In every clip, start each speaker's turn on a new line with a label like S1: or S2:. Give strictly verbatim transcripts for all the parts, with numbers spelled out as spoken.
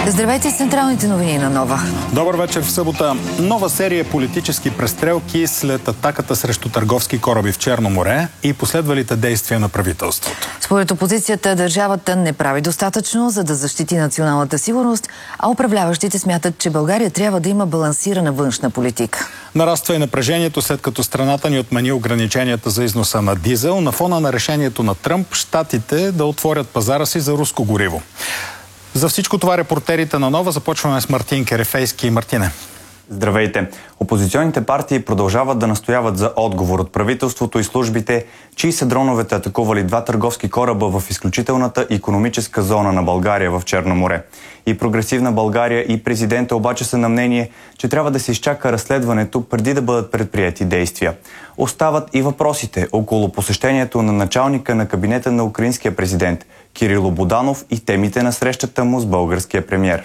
S1: Здравейте с централните новини на Нова.
S2: Добър вечер в събота. Нова серия политически престрелки след атаката срещу търговски кораби в Черно море и последвалите действия на правителството.
S1: Според опозицията, държавата не прави достатъчно, за да защити националната сигурност, а управляващите смятат, че България трябва да има балансирана външна политика.
S2: Нараства и напрежението, след като страната ни отмени ограниченията за износа на дизел на фона на решението на Тръмп щатите да отворят пазара си за руско гориво. За всичко това репортерите на Нова започваме с Мартин Керефейски. Мартине.
S3: Здравейте! Опозиционните партии продължават да настояват за отговор от правителството и службите, чии са дроновете атакували два търговски кораба в изключителната икономическа зона на България в Черно море. И Прогресивна България, и президента обаче са на мнение, че трябва да се изчака разследването преди да бъдат предприети действия. Остават и въпросите около посещението на началника на кабинета на украинския президент Кирило Буданов и темите на срещата му с българския премиер.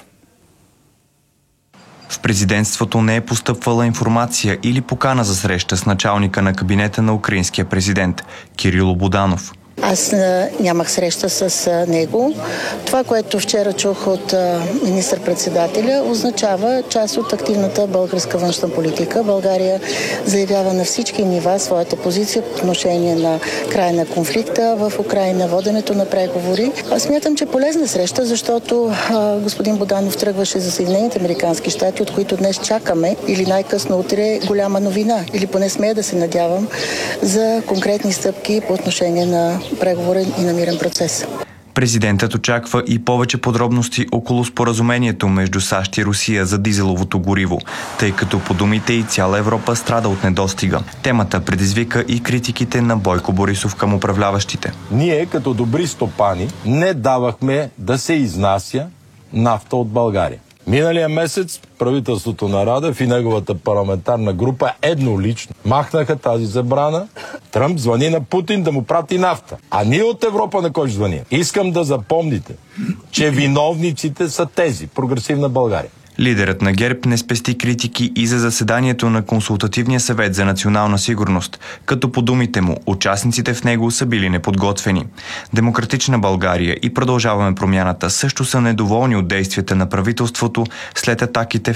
S3: В президентството не е постъпвала информация или покана за среща с началника на кабинета на украинския президент Кирило Буданов.
S4: Аз нямах среща с него. Това, което вчера чух от министър-председателя, означава част от активната българска външна политика. България заявява на всички нива своята позиция по отношение на края на конфликта в Украйна, воденето на преговори. Аз смятам, че полезна среща, защото а, господин Буданов тръгваше за Съединените американски щати, от които днес чакаме или най-късно утре голяма новина, или поне смея да се надявам за конкретни стъпки по отношение на преговорен и на мирен процес.
S3: Президентът очаква и повече подробности около споразумението между САЩ и Русия за дизеловото гориво, тъй като по думите и цяла Европа страда от недостига. Темата предизвика и критиките на Бойко Борисов към управляващите.
S5: Ние, като добри стопани, не давахме да се изнася нафта от България. Миналия месец правителството на Радев и неговата парламентарна група еднолично махнаха тази забрана. Тръмп звъни на Путин да му прати нафта. А ние от Европа на кой ще звъним? Искам да запомните, че виновниците са тези, Прогресивна България.
S3: Лидерът на ГЕРБ не спести критики и за заседанието на Консултативния съвет за национална сигурност, като по думите му участниците в него са били неподготвени. Демократична България и Продължаваме промяната също са недоволни от действията на правителството след атаките в